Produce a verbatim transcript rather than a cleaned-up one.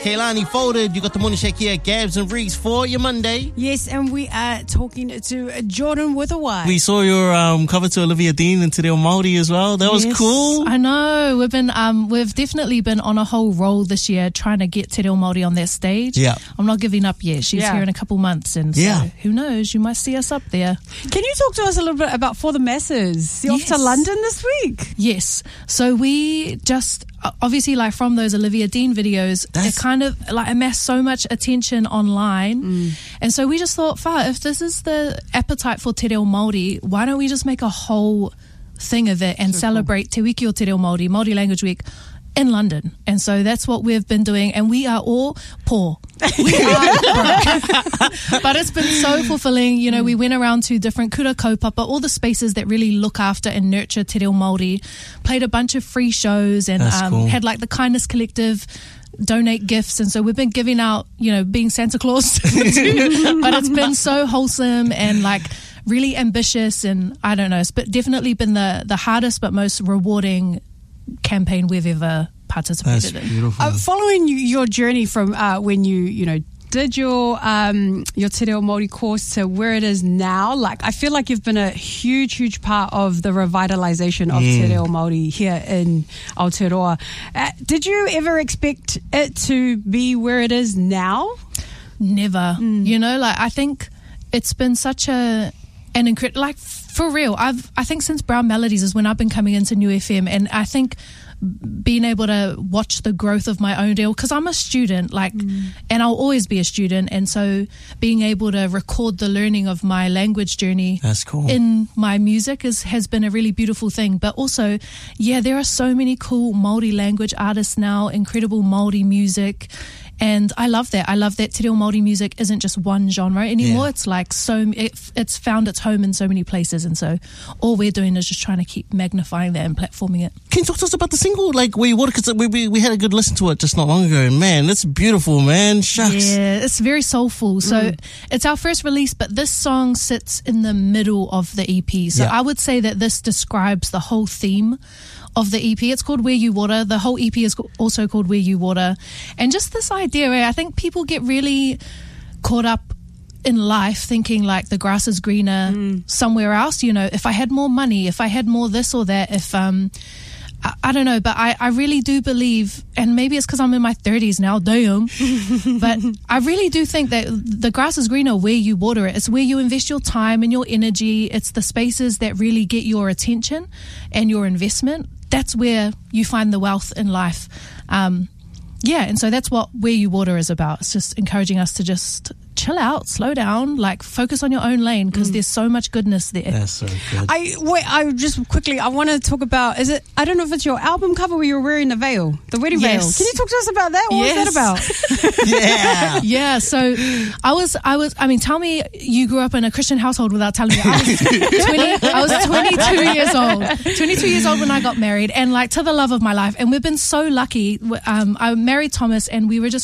Kaylani Folded. You got the morning shake here at Gabs and Reeks for your Monday. Yes, and we are talking to Jordan Witherwhite. We saw your um, cover to Olivia Dean and Te Reo Māori as well. That was yes, cool. I know. We've been um, we've definitely been on a whole roll this year trying to get Te Reo Māori on that stage. Yeah. I'm not giving up yet. She's Yeah. here in a couple months, and so Yeah. who knows? You might see us up there. Can you talk to us a little bit about For the Masses? You're Yes. off to London this week. Yes. So we just obviously, like, from those Olivia Dean videos, That's- it kind of like amassed so much attention online, mm. and so we just thought, "Far, if this is the appetite for Te Reo Māori, why don't we just make a whole thing of it and so celebrate Te Wiki o Te Reo Māori, Māori Language Week in London?" And so that's what we've been doing, and we are all poor. We are broke. But it's been so fulfilling. You know, we went around to different kura kaupapa, all the spaces that really look after and nurture Te Reo Māori, played a bunch of free shows, and That's um, cool. had like the Kindness Collective donate gifts, and so we've been giving out, you know, being Santa Claus. But it's been so wholesome and like really ambitious, and I don't know, it's but definitely been the the hardest but most rewarding campaign we've ever participated That's in. beautiful. Uh, following you, your journey from uh, when you, you know, did your um, your Te Reo Māori course to where it is now, like I feel like you've been a huge, huge part of the revitalisation of Mm. Te Reo Māori here in Aotearoa. Uh, did you ever expect it to be where it is now? Never. Mm. You know, like I think it's been such a an incredible, like for real. I've I think since Brown Melodies is when I've been coming into New F M, and I think being able to watch the growth of my own deal, because I'm a student, like, mm. and I'll always be a student, and so being able to record the learning of my language journey That's cool. in my music is, has been a really beautiful thing. But also, yeah, there are so many cool Māori language artists now, incredible Māori music. And I love that. I love that Te Reo Māori music isn't just one genre anymore. Yeah. It's like so, it, it's found its home in so many places. And so all we're doing is just trying to keep magnifying that and platforming it. Can you talk to us about the single? Like, we what? Because we, we we had a good listen to it just not long ago. And man, it's beautiful, man. Shucks. Yeah, it's very soulful. So Mm. it's our first release, but this song sits in the middle of the E P. So Yeah. I would say that this describes the whole theme of the E P. It's called Where You Water. The whole E P is also called Where You Water. And just this idea where I think people get really caught up in life thinking like the grass is greener mm. somewhere else. You know, if I had more money, if I had more this or that, if um I, I don't know, but I, I really do believe, and maybe it's because I'm in my thirties now, damn, but I really do think that the grass is greener where you water it. It's where you invest your time and your energy. It's the spaces that really get your attention and your investment. That's where you find the wealth in life. Um, yeah, and so that's what Where You Water is about. It's just encouraging us to just chill out, slow down, like focus on your own lane, because mm. there's so much goodness there. That's so good. I wait. I just quickly. I want to talk about. Is it? I don't know if it's your album cover where you're wearing the veil, the wedding Yes. veil. Can you talk to us about that? What Yes. was that about? Yeah. Yeah, so I was, I was, I mean, tell me you grew up in a Christian household without telling me. I was, twenty, I was twenty-two years old, twenty-two years old when I got married, and like to the love of my life. And we've been so lucky. Um, I married Thomas, and we were just